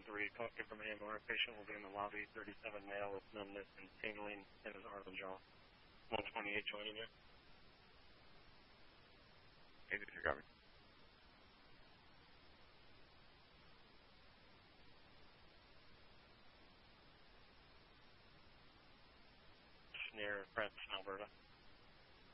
Talking from AMR. Patient will be in the lobby. 37 male with numbness and tingling in his arm and jaw. 128 joining you. Hey, this is Gavin. Near Francis, Alberta.